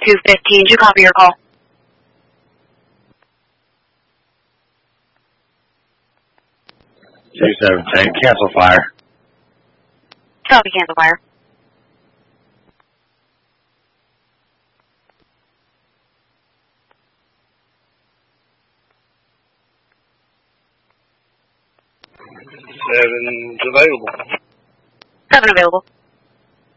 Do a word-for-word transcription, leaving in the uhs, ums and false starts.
two fifteen. Did you copy your call? two seventeen. Cancel fire. Copy, cancel fire. Seven's available. Seven available.